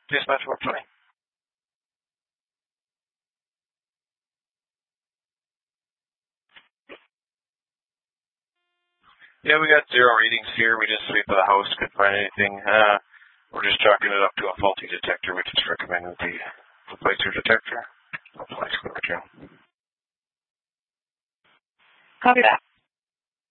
Dispatch 420. Yeah, we got 0 readings here. We just sweep the house, couldn't find anything. We're just chalking it up to a faulty detector. We just recommend that the replace your detector. Copy that.